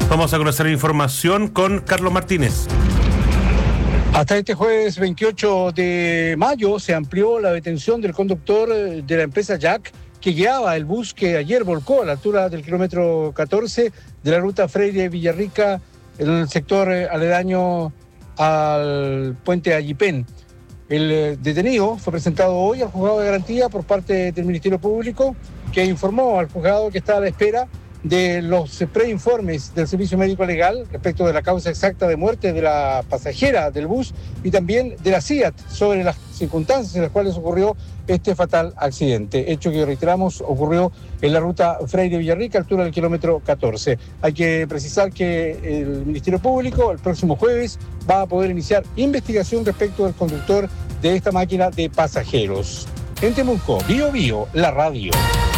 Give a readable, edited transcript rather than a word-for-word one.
Vamos a conocer información con Carlos Martínez. Hasta este jueves 28 de mayo se amplió la detención del conductor de la empresa Jack que guiaba el bus que ayer volcó a la altura del kilómetro 14 de la ruta Freire-Villarrica en el sector aledaño al puente Allipén. El detenido fue presentado hoy al juzgado de garantía por parte del Ministerio Público, que informó al juzgado que está a la espera de los preinformes del Servicio Médico Legal respecto de la causa exacta de muerte de la pasajera del bus y también de la CIAT sobre las circunstancias en las cuales ocurrió este fatal accidente, hecho que, reiteramos, ocurrió en la ruta Freire-Villarrica, altura del kilómetro 14. Hay que precisar que el Ministerio Público el próximo jueves va a poder iniciar investigación respecto del conductor de esta máquina de pasajeros. En Temuco, Bio Bio, la radio.